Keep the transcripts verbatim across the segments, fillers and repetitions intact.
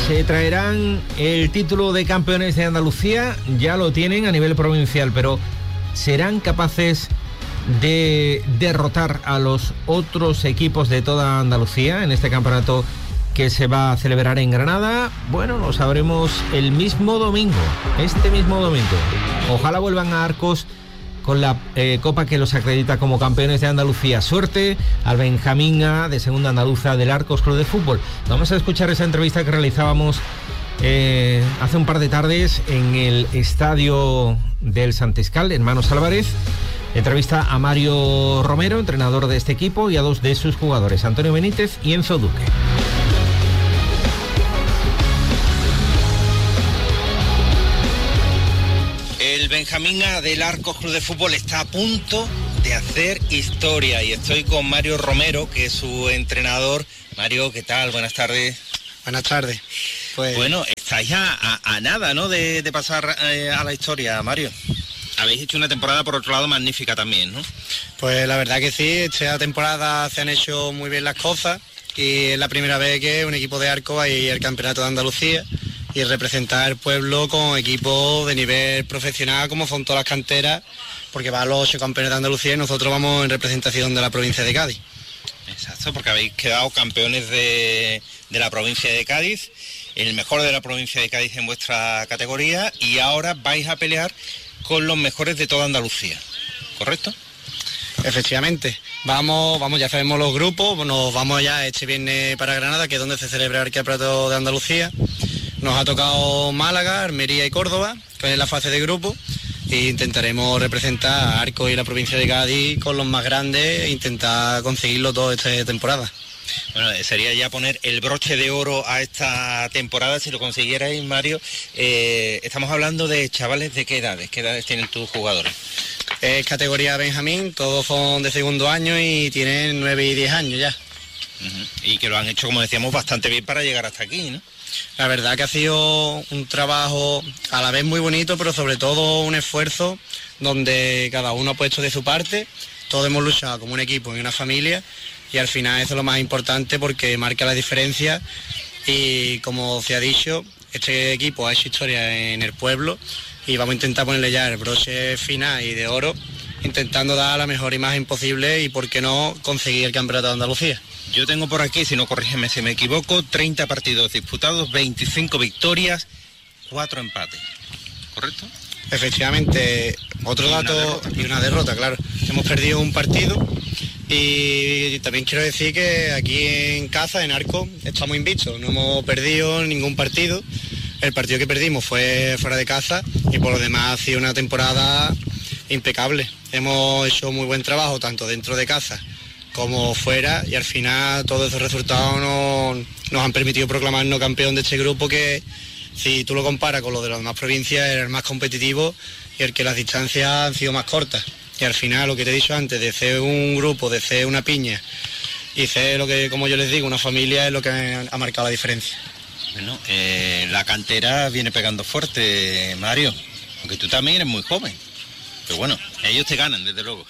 Se traerán el título de campeones de Andalucía, ya lo tienen a nivel provincial, pero ¿serán capaces de derrotar a los otros equipos de toda Andalucía en este campeonato que se va a celebrar en Granada? Bueno, lo sabremos el mismo domingo, este mismo domingo. Ojalá vuelvan a Arcos con la eh, copa que los acredita como campeones de Andalucía. Suerte al Benjamín A de Segunda Andaluza del Arcos Club de Fútbol. Vamos a escuchar esa entrevista que realizábamos eh, hace un par de tardes en el estadio del Santiscal, Hermanos Álvarez. Entrevista a Mario Romero, entrenador de este equipo, y a dos de sus jugadores, Antonio Benítez y Enzo Duque. El Benjamín A del Arcos Club de Fútbol está a punto de hacer historia y estoy con Mario Romero, que es su entrenador. Mario, ¿qué tal? Buenas tardes. Buenas tardes. Pues... Bueno, estáis a, a, a nada, ¿no?, de, de pasar eh, a la historia, Mario. Habéis hecho una temporada, por otro lado, magnífica también, ¿no? Pues la verdad que sí, esta temporada se han hecho muy bien las cosas y es la primera vez que un equipo de Arcos va a ir al Campeonato de Andalucía y representar al pueblo con equipos de nivel profesional como son todas las canteras, porque van los ocho campeones de Andalucía y nosotros vamos en representación de la provincia de Cádiz. Exacto, porque habéis quedado campeones de, de la provincia de Cádiz, el mejor de la provincia de Cádiz en vuestra categoría, y ahora vais a pelear con los mejores de toda Andalucía, ¿correcto? Efectivamente, vamos, vamos, ya sabemos los grupos, nos vamos ya este viernes para Granada, que es donde se celebra el Campeonato de Andalucía. Nos ha tocado Málaga, Almería y Córdoba, que es la fase de grupo, e intentaremos representar a Arcos y la provincia de Cádiz con los más grandes e intentar conseguirlo todo esta temporada. Bueno, sería ya poner el broche de oro a esta temporada, si lo consiguierais, Mario. Eh, estamos hablando de chavales de qué edades, qué edades tienen tus jugadores. Es categoría Benjamín, todos son de segundo año y tienen nueve y diez años ya. Uh-huh. Y que lo han hecho, como decíamos, bastante bien para llegar hasta aquí, ¿no? La verdad que ha sido un trabajo a la vez muy bonito, pero sobre todo un esfuerzo donde cada uno ha puesto de su parte, todos hemos luchado como un equipo y una familia, y al final eso es lo más importante porque marca la diferencia. Y como se ha dicho, este equipo ha hecho historia en el pueblo y vamos a intentar ponerle ya el broche final y de oro, intentando dar la mejor imagen posible y, por qué no, conseguir el Campeonato de Andalucía. Yo tengo por aquí, si no corrígeme si me equivoco, treinta partidos disputados, veinticinco victorias, cuatro empates, ¿correcto? Efectivamente, otro y dato una y una derrota, claro. Hemos perdido un partido y también quiero decir que aquí en casa, en Arcos, estamos invictos, no hemos perdido ningún partido. El partido que perdimos fue fuera de casa y por lo demás ha sido una temporada impecable. Hemos hecho muy buen trabajo tanto dentro de casa como fuera, y al final todos esos resultados nos, nos han permitido proclamarnos campeón de este grupo, que si tú lo comparas con lo de las demás provincias era el más competitivo y el que las distancias han sido más cortas. Y al final, lo que te he dicho antes, de ser un grupo, de ser una piña y ser lo que, como yo les digo, una familia, es lo que ha marcado la diferencia. Bueno, eh, la cantera viene pegando fuerte, Mario, aunque tú también eres muy joven, pero bueno, ellos te ganan, desde luego.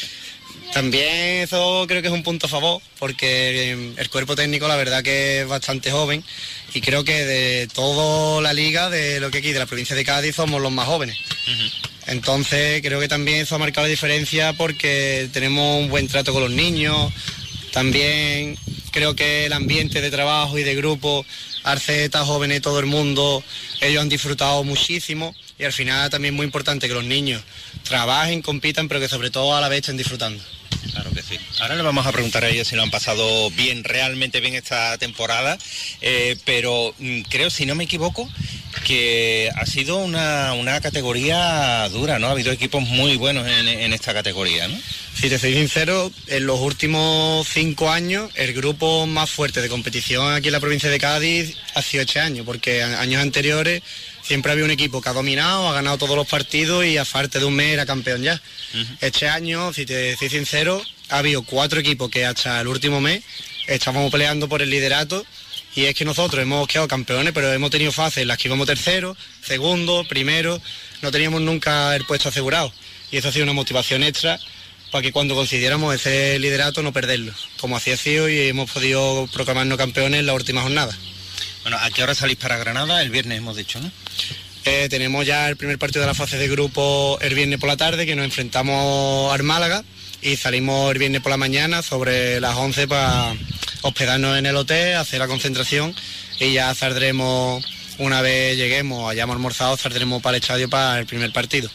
También eso creo que es un punto a favor, porque el cuerpo técnico la verdad que es bastante joven y creo que de toda la liga, de lo que aquí, de la provincia de Cádiz, somos los más jóvenes. Uh-huh. Entonces creo que también eso ha marcado la diferencia porque tenemos un buen trato con los niños. También creo que el ambiente de trabajo y de grupo, Arceta, jóvenes, todo el mundo, ellos han disfrutado muchísimo, y al final también es muy importante que los niños trabajen, compitan, pero que sobre todo a la vez estén disfrutando. Claro que sí. Ahora le vamos a preguntar a ellos si lo han pasado bien, realmente bien esta temporada, eh, pero mm, creo, si no me equivoco, que ha sido una, una categoría dura, ¿no? Ha habido equipos muy buenos en, en esta categoría, ¿no? Si te soy sincero, en los últimos cinco años el grupo más fuerte de competición aquí en la provincia de Cádiz ha sido este año, porque años anteriores siempre había un equipo que ha dominado, ha ganado todos los partidos y a falta de un mes era campeón ya. Uh-huh. Este año, si te soy sincero, ha habido cuatro equipos que hasta el último mes estábamos peleando por el liderato, y es que nosotros hemos quedado campeones, pero hemos tenido fases en las que íbamos tercero, segundo, primero, no teníamos nunca el puesto asegurado, y eso ha sido una motivación extra para que cuando consiguiéramos ese liderato no perderlo, como así ha sido, y hemos podido proclamarnos campeones en la última jornada. Bueno, ¿a qué hora salís para Granada? El viernes hemos dicho, ¿no? Eh, tenemos ya el primer partido de la fase de grupo el viernes por la tarde, que nos enfrentamos al Málaga, y salimos el viernes por la mañana sobre las once para hospedarnos en el hotel, hacer la concentración, y ya saldremos, una vez lleguemos, hayamos almorzado, saldremos para el estadio para el primer partido.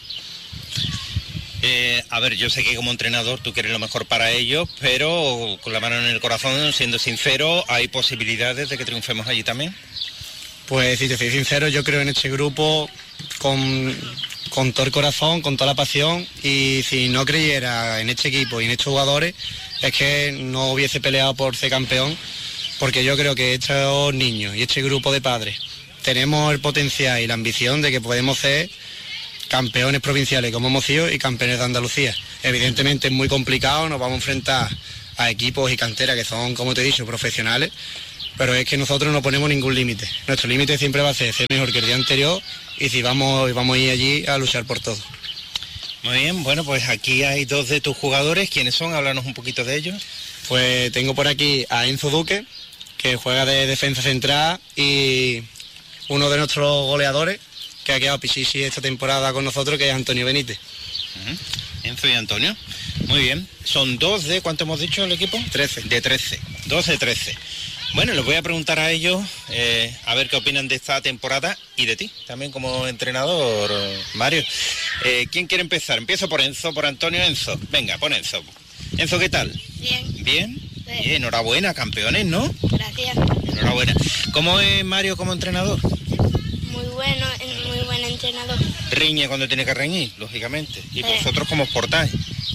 Eh, a ver, yo sé que como entrenador tú quieres lo mejor para ellos, pero con la mano en el corazón, siendo sincero, ¿hay posibilidades de que triunfemos allí también? Pues si te soy sincero, yo creo en este grupo con, con todo el corazón, con toda la pasión, y si no creyera en este equipo y en estos jugadores, es que no hubiese peleado por ser campeón, porque yo creo que estos niños y este grupo de padres tenemos el potencial y la ambición de que podemos ser campeones provinciales como hemos sido y campeones de Andalucía. Evidentemente es muy complicado, nos vamos a enfrentar a equipos y canteras que son, como te he dicho, profesionales, pero es que nosotros no ponemos ningún límite. Nuestro límite siempre va a ser ser mejor que el día anterior, y si vamos, vamos a ir allí a luchar por todo. Muy bien, bueno, pues aquí hay dos de tus jugadores. ¿Quiénes son? Háblanos un poquito de ellos. Pues tengo por aquí a Enzo Duque, que juega de defensa central, y uno de nuestros goleadores, que ha quedado pichichi esta temporada con nosotros, que es Antonio Benítez. Uh-huh. Enzo y Antonio. Muy bien. Son dos de, ¿cuánto hemos dicho el equipo? trece. De trece. dos de trece. Bueno, les voy a preguntar a ellos, eh, a ver qué opinan de esta temporada y de ti, también como entrenador, Mario. Eh, ¿Quién quiere empezar? Empiezo por Enzo, por Antonio. Enzo. Venga, pon Enzo. Enzo, ¿qué tal? Bien. ¿Bien? Sí. Bien, enhorabuena, campeones, ¿no? Gracias. Enhorabuena. ¿Cómo es Mario como entrenador? Muy bueno, muy buen entrenador. Riñe cuando tiene que reñir, lógicamente. ¿Y Sí. vosotros cómo os portáis?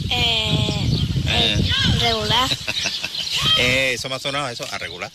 Eh, Eh. eh, regular. Eh, eso me ha sonado, eso, a regular.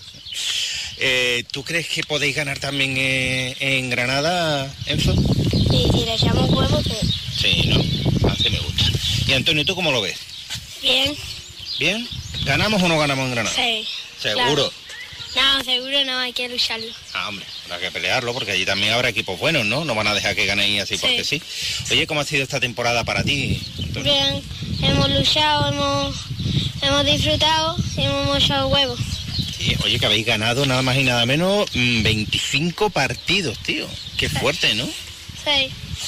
Eh, ¿Tú crees que podéis ganar también eh, en Granada, Enzo? Y si le echamos huevos, sí. Sí, ¿no? Así me gusta. Y Antonio, ¿tú cómo lo ves? Bien. ¿Bien? ¿Ganamos o no ganamos en Granada? Sí. ¿Seguro? Claro. No, seguro no, hay que lucharlo. Ah, hombre, habrá que pelearlo porque allí también habrá equipos buenos, ¿no? No van a dejar que ganéis así Sí. porque sí. Oye, ¿cómo ha sido esta temporada para ti, Antonio? Bien, hemos luchado, hemos, hemos disfrutado y hemos echado huevos. Sí, oye, que habéis ganado nada más y nada menos mm, veinticinco partidos, tío. Qué fuerte, ¿no? Sí.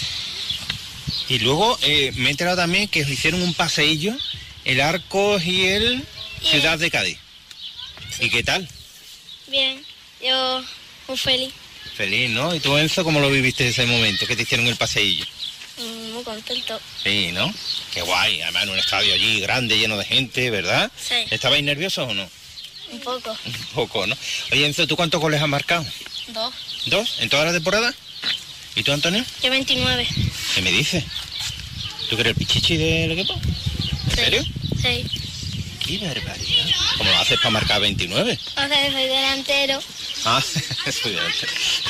Y luego eh, me he enterado también que os hicieron un paseillo, el Arcos y el Ciudad de Cádiz. ¿Y qué tal? Bien, yo muy feliz, Feliz, ¿no? ¿Y tú, Enzo, cómo lo viviste ese momento que te hicieron el paseillo? mm, muy contento. Sí, ¿no? Qué guay, además en un estadio allí grande, lleno de gente, ¿verdad? Sí. ¿Estabais nerviosos o no? Un poco. Un poco, ¿no? Oye, Enzo, ¿tú cuántos goles has marcado? Dos. ¿Dos? ¿En toda la temporada? ¿Y tú, Antonio? Yo veintinueve. ¿Qué me dices? ¿Tú que eres el pichichi del equipo? ¿En Sí. serio? Sí. ¡Qué barbaridad! ¿Cómo lo haces para marcar veintinueve? O sea, soy delantero. Ah, soy delantero.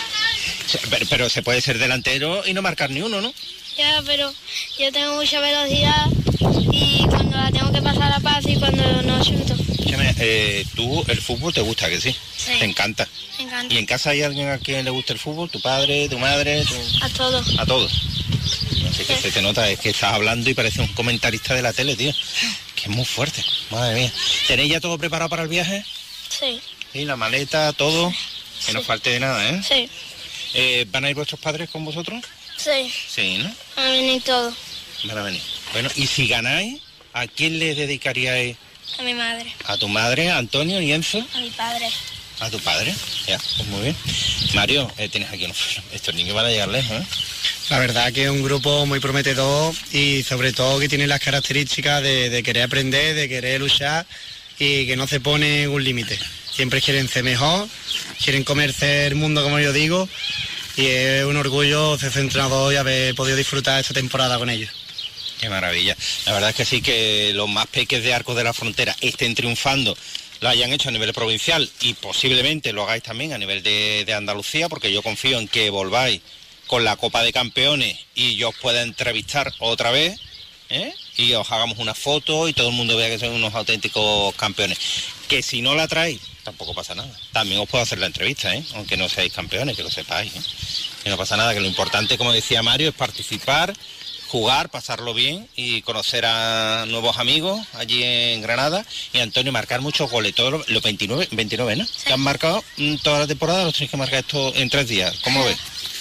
Pero, pero se puede ser delantero y no marcar ni uno, ¿no? Ya, pero yo tengo mucha velocidad y cuando la tengo que pasar la paso y cuando no chuto. Escúchame, eh, tú el fútbol te gusta, ¿que sí? Sí. Te encanta. Me encanta. ¿Y en casa hay alguien a quien le gusta el fútbol? ¿Tu padre, tu madre? tu- A todos. A todos. Así que Sí. se te nota, es que estás hablando y pareces un comentarista de la tele, tío. Que es muy fuerte, madre mía. ¿Tenéis ya todo preparado para el viaje? Sí. Sí, la maleta, todo. Que no Sí. falte de nada, ¿eh? Sí. Eh, ¿Van a ir vuestros padres con vosotros? Sí. Sí, ¿no? A venir todos. Van a venir. Bueno, y si ganáis, ¿a quién le dedicaríais? A mi madre. ¿A tu madre, Antonio y Enzo? A mi padre. ¿A tu padre? Ya, pues muy bien. Mario, eh, tienes aquí unos... Estos niños van a llegar lejos, ¿eh? La verdad que es un grupo muy prometedor, y sobre todo que tiene las características de, de querer aprender, de querer luchar, y que no se pone un límite. Siempre quieren ser mejor, quieren comerse el mundo, como yo digo, y es un orgullo ser entrenador y haber podido disfrutar esta temporada con ellos. Qué maravilla. La verdad es que sí, que los más peques de Arcos de la Frontera estén triunfando, lo hayan hecho a nivel provincial y posiblemente lo hagáis también a nivel de, de Andalucía, porque yo confío en que volváis con la Copa de Campeones y yo os pueda entrevistar otra vez, ¿eh? Y os hagamos una foto y todo el mundo vea que son unos auténticos campeones. Que si no la traéis, tampoco pasa nada. También os puedo hacer la entrevista, ¿eh? Aunque no seáis campeones, que lo sepáis, ¿eh? Que no pasa nada, que lo importante, como decía Mario, es participar, jugar, pasarlo bien y conocer a nuevos amigos allí en Granada. Y Antonio, marcar muchos goles, todos los veintinueve, veintinueve, ¿no? Sí. Que han marcado toda la temporada, los tenéis que marcar esto en tres días. ¿Cómo ves?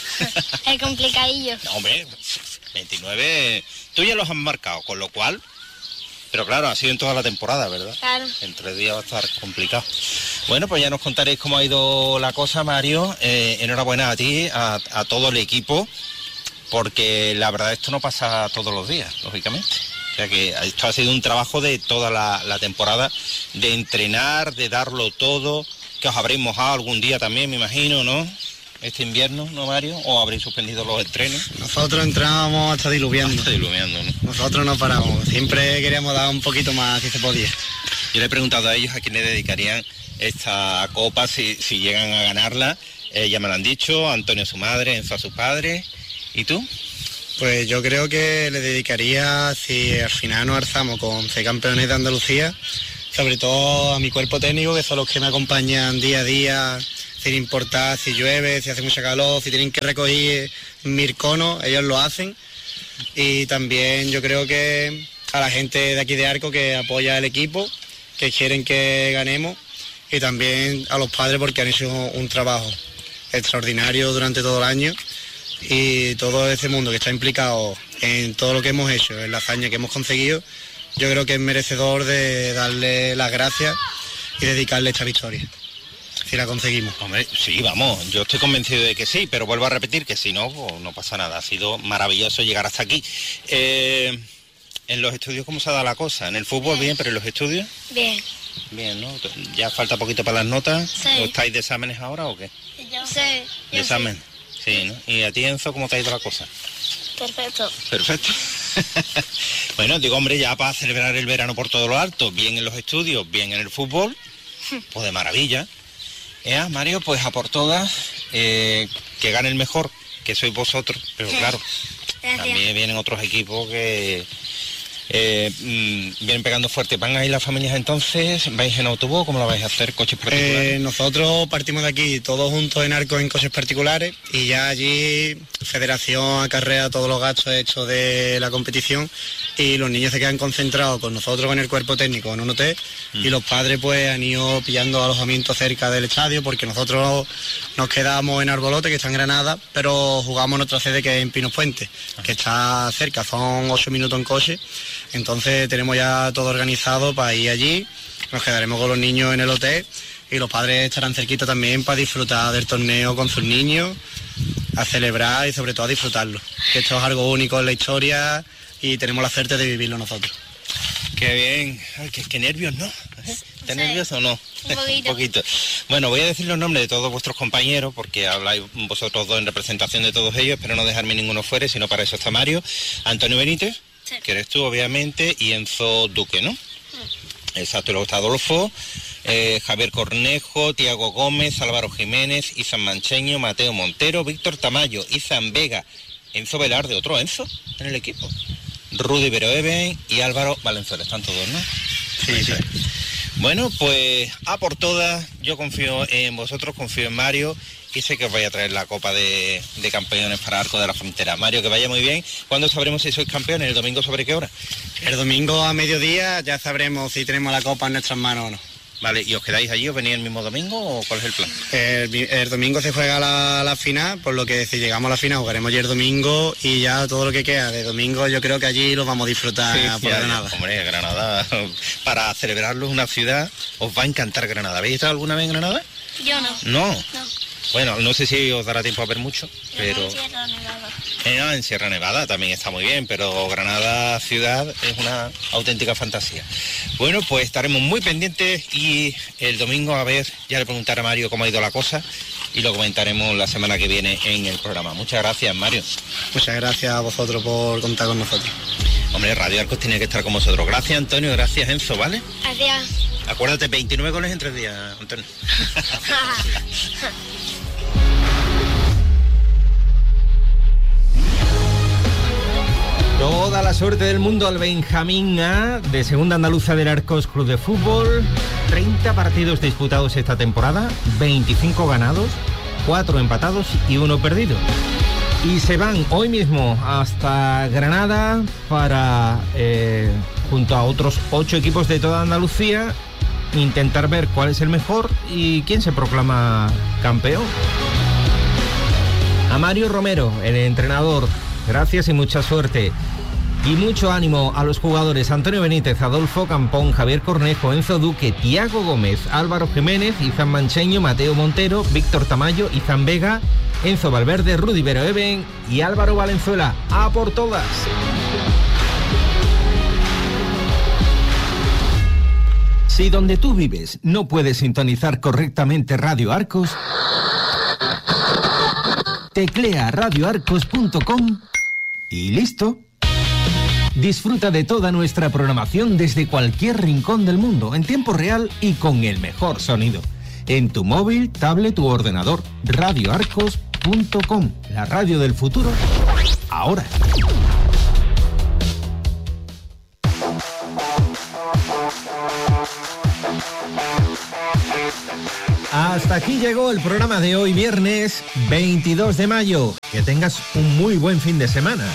Es complicadillo. No, hombre, veintinueve, tú ya los has marcado, con lo cual... Pero claro, ha sido en toda la temporada, ¿verdad? Claro. En tres días va a estar complicado. Bueno, pues ya nos contaréis cómo ha ido la cosa, Mario. Eh, enhorabuena a ti, a, a todo el equipo, porque la verdad esto no pasa todos los días, lógicamente. O sea que esto ha sido un trabajo de toda la, la temporada, de entrenar, de darlo todo, que os habréis mojado algún día también, me imagino, ¿no? Este invierno, ¿no, Mario? ¿O habréis suspendido los entrenos? Nosotros entrábamos hasta diluviando. Hasta diluviando, ¿no? Nosotros no paramos, siempre queríamos dar un poquito más si se podía. Yo le he preguntado a ellos a quién le dedicarían esta copa, si, si llegan a ganarla. Eh, ya me lo han dicho, Antonio a su madre, Enzo a su padre. ¿Y tú? Pues yo creo que le dedicaría, si al final nos alzamos con ser campeones de Andalucía, sobre todo a mi cuerpo técnico, que son los que me acompañan día a día, sin importar si llueve, si hace mucha calor, si tienen que recoger mil conos, ellos lo hacen. Y también yo creo que a la gente de aquí de Arco que apoya el equipo, que quieren que ganemos, y también a los padres porque han hecho un trabajo extraordinario durante todo el año, y todo ese mundo que está implicado en todo lo que hemos hecho, en la hazaña que hemos conseguido, yo creo que es merecedor de darle las gracias y dedicarle esta victoria. Si la conseguimos. Hombre, sí, vamos, yo estoy convencido de que sí, pero vuelvo a repetir que si no, pues no pasa nada. Ha sido maravilloso llegar hasta aquí. Eh, ¿En los estudios cómo se ha dado la cosa? ¿En el fútbol bien, pero en los estudios? Bien. Bien, ¿no? ¿Ya falta poquito para las notas? Sí. ¿O estáis de exámenes ahora o qué? Yo sí. ¿De examen? Sí, ¿no? ¿Y a ti, Enzo, cómo te ha ido la cosa? Perfecto. Perfecto. Bueno, digo, hombre, ya para celebrar el verano por todo lo alto, bien en los estudios, bien en el fútbol, pues de maravilla. Eh, Mario, pues a por todas, eh, que gane el mejor, que sois vosotros, pero sí. Claro, Gracias. También vienen otros equipos que eh, mmm, vienen pegando fuerte. ¿Van a ir las familias entonces? ¿Vais en autobús? ¿Cómo lo vais a hacer? ¿Coches particulares? Eh, nosotros partimos de aquí todos juntos en Arco en coches particulares, y ya allí Federación acarrea todos los gastos hechos de la competición, y los niños se quedan concentrados con nosotros, con el cuerpo técnico en un hotel, mm. y los padres pues han ido pillando alojamiento cerca del estadio, porque nosotros nos quedamos en Arbolote, que está en Granada, pero jugamos en otra sede que es en Pinos Puente, ah. que está cerca, son ocho minutos en coche. Entonces tenemos ya todo organizado para ir allí, nos quedaremos con los niños en el hotel, y los padres estarán cerquita también para disfrutar del torneo con sus niños, a celebrar y sobre todo a disfrutarlo, que esto es algo único en la historia y tenemos la suerte de vivirlo nosotros. Qué bien. Ay, qué, qué nervios, ¿no? ¿Estás sí. nervioso o no? Un poquito. Un poquito. Bueno, voy a decir los nombres de todos vuestros compañeros, porque habláis vosotros dos en representación de todos ellos, espero no dejarme ninguno fuera, sino para eso está Mario. Antonio Benítez, sí. que eres tú, obviamente, y Enzo Duque, ¿no? Sí. Exacto, y luego está Adolfo, eh, Javier Cornejo, Tiago Gómez, Álvaro Jiménez, Izan Mancheño, Mateo Montero, Víctor Tamayo, Izan Vega, Enzo Velarde, otro Enzo en el equipo, Rudy Veroeben y Álvaro Valenzuela, están todos, ¿no? Sí, sí. Bueno, pues a por todas, yo confío en vosotros, confío en Mario, y sé que os vais a traer la Copa de, de Campeones para Arco de la Frontera. Mario, que vaya muy bien. ¿Cuándo sabremos si sois campeones? ¿El domingo sobre qué hora? El domingo a mediodía ya sabremos si tenemos la Copa en nuestras manos o no. Vale, ¿y os quedáis allí? ¿Os venís el mismo domingo o cuál es el plan? El, el domingo se juega la, la final, por lo que si llegamos a la final jugaremos ya el domingo, y ya todo lo que queda de domingo yo creo que allí lo vamos a disfrutar sí, por ya, Granada. Hombre, Granada, para celebrarlo, una ciudad, os va a encantar Granada. ¿Habéis estado alguna vez en Granada? Yo no. ¿No? No. Bueno, no sé si os dará tiempo a ver mucho, pero... En Sierra Nevada. Eh, no, en Sierra Nevada también está muy bien, pero Granada ciudad es una auténtica fantasía. Bueno, pues estaremos muy pendientes, y el domingo, a ver, ya le preguntaré a Mario cómo ha ido la cosa, y lo comentaremos la semana que viene en el programa. Muchas gracias, Mario. Muchas gracias a vosotros por contar con nosotros. Hombre, Radio Arcos tiene que estar con vosotros. Gracias, Antonio, gracias, Enzo, ¿vale? Gracias. Acuérdate, veintinueve goles en tres días, Antonio. Toda la suerte del mundo al Benjamín A de Segunda Andaluza del Arcos Club de Fútbol. treinta partidos disputados esta temporada, veinticinco ganados, cuatro empatados y uno perdido. Y se van hoy mismo hasta Granada para, eh, junto a otros ocho equipos de toda Andalucía, intentar ver cuál es el mejor y quién se proclama campeón. A Mario Romero, el entrenador, gracias y mucha suerte. Y mucho ánimo a los jugadores Antonio Benítez, Adolfo Campón, Javier Cornejo, Enzo Duque, Tiago Gómez, Álvaro Jiménez, Izan Mancheño, Mateo Montero, Víctor Tamayo, Izan Vega, Enzo Valverde, Rudy Veroeben y Álvaro Valenzuela. ¡A por todas! Si donde tú vives no puedes sintonizar correctamente Radio Arcos, teclea radio arcos punto com y listo. Disfruta de toda nuestra programación desde cualquier rincón del mundo, en tiempo real y con el mejor sonido. En tu móvil, tablet u ordenador. radio arcos punto com, la radio del futuro, ahora. Hasta aquí llegó el programa de hoy, viernes veintidós de mayo. Que tengas un muy buen fin de semana.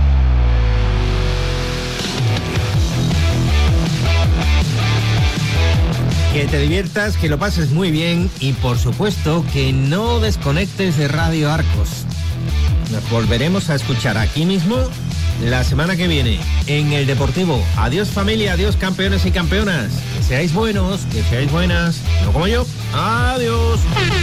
Que te diviertas, que lo pases muy bien y, por supuesto, que no desconectes de Radio Arcos. Nos volveremos a escuchar aquí mismo la semana que viene en El Deportivo. Adiós, familia, adiós, campeones y campeonas. Que seáis buenos, que seáis buenas, no como yo. Adiós.